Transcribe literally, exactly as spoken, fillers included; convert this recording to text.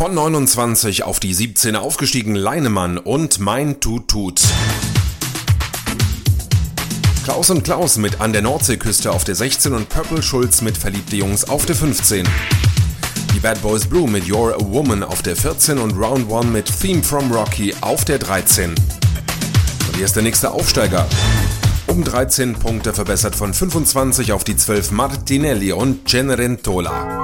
Von neunundzwanzig auf die siebzehn aufgestiegen Leinemann und Mein Tut Tut. Klaus und Klaus mit An der Nordseeküste auf der sechzehn und Purple Schulz mit Verliebte Jungs auf der fünfzehn. Die Bad Boys Blue mit You're a Woman auf der vierzehn und Round One mit Theme from Rocky auf der dreizehn. Und hier ist der nächste Aufsteiger. Um dreizehn Punkte verbessert von fünfundzwanzig auf die zwölf Martinelli und Cenerentola.